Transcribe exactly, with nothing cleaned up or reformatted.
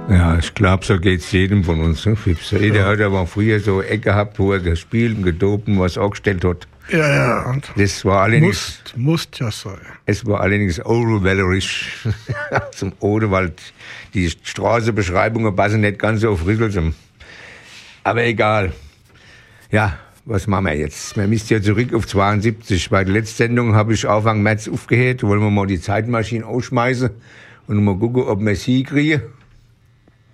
Ja, ich glaube, so geht's jedem von uns, ne, Fips? Jeder hat aber früher so Ecke gehabt, wo er gespielt und gedopt und was angestellt hat. Ja, ja. Und das war allerdings... Muss, muss ja sein. Es war allerdings odenwälderisch. Zum Odewald. Die Straßenbeschreibungen passen nicht ganz so auf Rüsselsheim. Aber egal. Ja, was machen wir jetzt? Wir müssen ja zurück auf zweiundsiebzig. Bei der letzten Sendung habe ich Anfang März aufgehört. Wollen wir mal die Zeitmaschine ausschmeißen und mal gucken, ob wir sie kriegen.